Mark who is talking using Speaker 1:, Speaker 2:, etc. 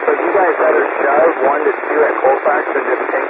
Speaker 1: So you guys either shove 1 to 2 at Colfax or just tank